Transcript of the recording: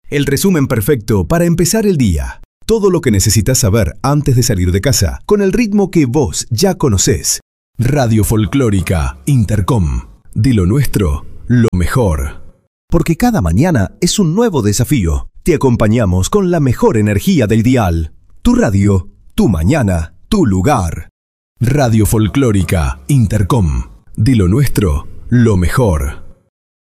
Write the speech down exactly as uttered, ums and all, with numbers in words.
El resumen perfecto para empezar el día. Todo lo que necesitas saber antes de salir de casa, con el ritmo que vos ya conocés. Radio Folclórica Intercom. De lo nuestro, lo mejor. Porque cada mañana es un nuevo desafío. Te acompañamos con la mejor energía del dial. Tu radio, tu mañana, tu lugar. Radio Folclórica Intercom. De lo nuestro, lo mejor.